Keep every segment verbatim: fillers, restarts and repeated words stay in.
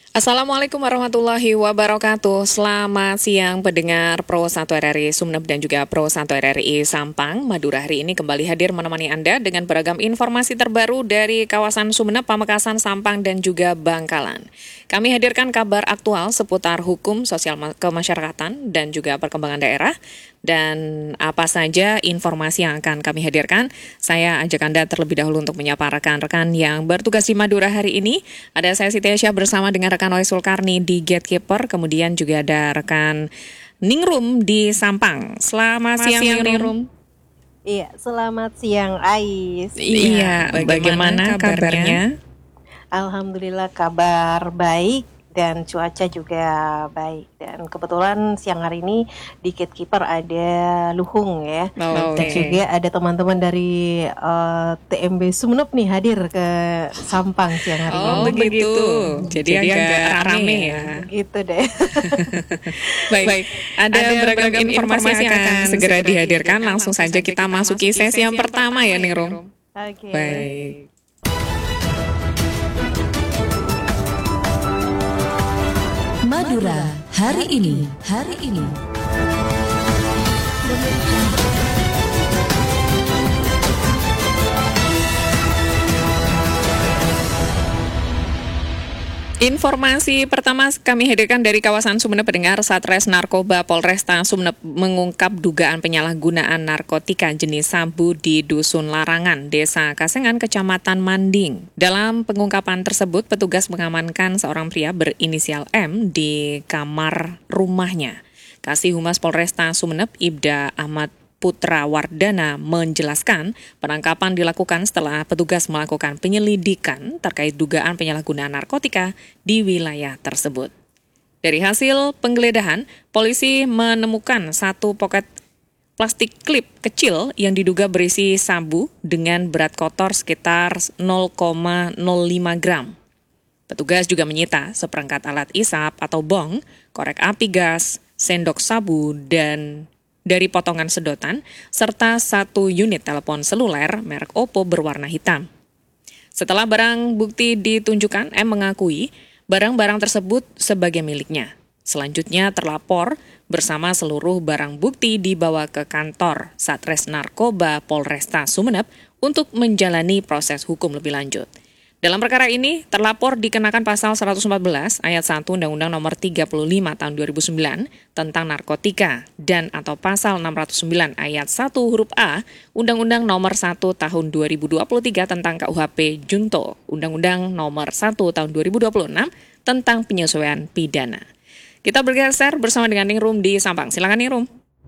Assalamualaikum warahmatullahi wabarakatuh. Selamat siang pendengar Pro satu R R I Sumeneb dan juga Pro satu R R I Sampang. Madura hari ini kembali hadir menemani Anda dengan beragam informasi terbaru dari kawasan Sumeneb, Pamekasan, Sampang, dan juga Bangkalan. Kami hadirkan kabar aktual seputar hukum, sosial kemasyarakatan, dan juga perkembangan daerah. Dan apa saja informasi yang akan kami hadirkan, saya ajak Anda terlebih dahulu untuk menyapa rekan-rekan yang bertugas di Madura hari ini. Ada saya Siti Aisyah bersama dengan rekan Roy Sulkarni di Gatekeeper, kemudian juga ada rekan Ningrum di Sampang. Selamat, Selamat siang, siang Ningrum. Iya, selamat siang Ais. Iya, bagaimana, bagaimana kabarnya? kabarnya? Alhamdulillah kabar baik dan cuaca juga baik. Dan kebetulan siang hari ini di Gatekeeper ada Luhung ya. Oh, dan okay. juga ada teman-teman dari uh, T M B Sumeneb nih hadir ke Sampang siang hari ini. Oh begitu. Jadi, Jadi agak, agak rame ya. Gitu deh. Baik, Baik. Ada, ada beragam informasi yang akan segera dihadirkan. Langsung saja kita masuki sesi yang pertama ya Ningrum. Oke. Okay. Baik. Madura hari ini, hari ini. Informasi pertama kami hadirkan dari kawasan Sumeneb. Pendengar, Satres Narkoba Polresta Sumeneb mengungkap dugaan penyalahgunaan narkotika jenis sabu di Dusun Larangan, Desa Kasengan, Kecamatan Manding. Dalam pengungkapan tersebut, petugas mengamankan seorang pria berinisial M di kamar rumahnya. Kasih Humas Polresta Sumeneb, Ibda Ahmad Putra Wardana menjelaskan penangkapan dilakukan setelah petugas melakukan penyelidikan terkait dugaan penyalahgunaan narkotika di wilayah tersebut. Dari hasil penggeledahan, polisi menemukan satu poket plastik klip kecil yang diduga berisi sabu dengan berat kotor sekitar nol koma nol lima gram. Petugas juga menyita seperangkat alat isap atau bong, korek api gas, sendok sabu, dan dari potongan sedotan, serta satu unit telepon seluler merek Oppo berwarna hitam. Setelah barang bukti ditunjukkan, M mengakui barang-barang tersebut sebagai miliknya. Selanjutnya terlapor bersama seluruh barang bukti dibawa ke kantor Satres Narkoba Polresta Sumeneb untuk menjalani proses hukum lebih lanjut. Dalam perkara ini, terlapor dikenakan pasal seratus empat belas ayat satu Undang-Undang Nomor tiga puluh lima Tahun dua ribu sembilan tentang narkotika dan atau pasal enam ratus sembilan ayat satu huruf A Undang-Undang Nomor satu Tahun dua ribu dua puluh tiga tentang K U H P Junto, Undang-Undang Nomor satu Tahun dua ribu dua puluh enam tentang penyesuaian pidana. Kita bergeser bersama dengan Ningrum di Sampang. Silakan Ningrum.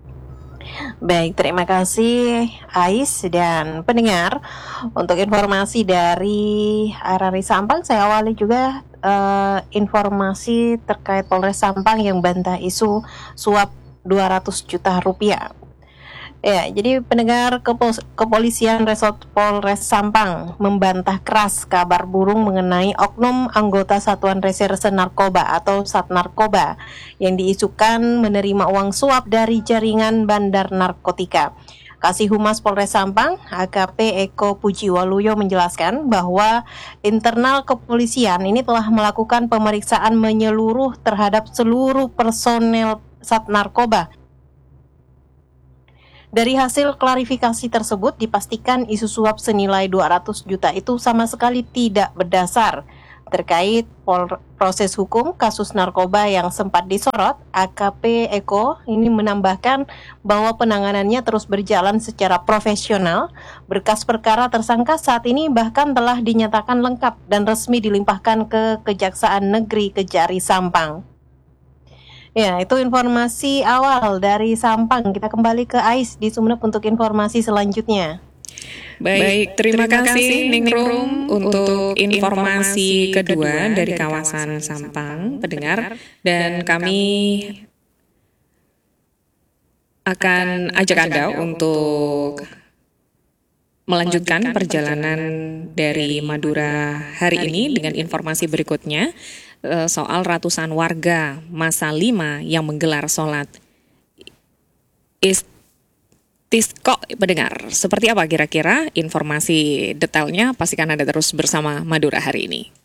Baik, terima kasih Ais dan pendengar. Untuk informasi dari R R I Sampang, saya awali juga uh, informasi terkait Polres Sampang yang bantah isu suap dua ratus juta rupiah. Ya, jadi pendengar Kepol- Kepolisian Resort Polres Sampang membantah keras kabar burung mengenai oknum anggota Satuan Reserse Narkoba atau Satnarkoba yang diisukan menerima uang suap dari jaringan bandar narkotika. Kasih Humas Polres Sampang, A K P Eko Pujiwaluyo menjelaskan bahwa internal kepolisian ini telah melakukan pemeriksaan menyeluruh terhadap seluruh personel Satnarkoba. Dari hasil klarifikasi tersebut dipastikan isu suap senilai dua ratus juta itu sama sekali tidak berdasar. Terkait pol- proses hukum kasus narkoba yang sempat disorot, A K P Eko ini menambahkan bahwa penanganannya terus berjalan secara profesional. Berkas perkara tersangka saat ini bahkan telah dinyatakan lengkap dan resmi dilimpahkan ke Kejaksaan Negeri Kejari Sampang. Ya, itu informasi awal dari Sampang. Kita kembali ke Ais di Sumeneb untuk informasi selanjutnya. Baik, Baik terima, terima kasih Ningrum untuk informasi kedua dari kawasan Sampang, pendengar. Dan kami akan ajak Anda untuk melanjutkan perjalanan dari Madura hari ini dengan informasi berikutnya soal ratusan warga Masa lima yang menggelar sholat istisqa. Pendengar, seperti apa kira-kira informasi detailnya? Pastikan Anda terus bersama Madura hari ini.